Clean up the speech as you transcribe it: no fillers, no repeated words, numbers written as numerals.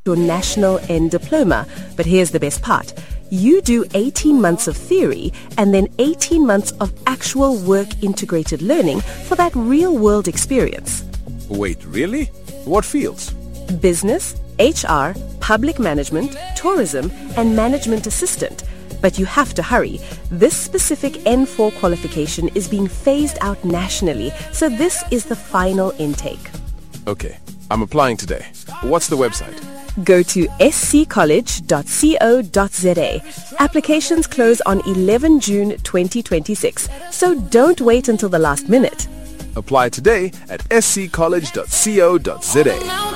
your National N Diploma. But here's the best part. You do 18 months of theory and then 18 months of actual work integrated learning for that real-world experience. Wait, really? What fields? Business, HR, public management, tourism, and management assistant. But you have to hurry. This specific N4 qualification is being phased out nationally, so this is the final intake. Okay, I'm applying today. What's the website? Go to sccollege.co.za. Applications close on 11 June 2026, so don't wait until the last minute. Apply today at sccollege.co.za.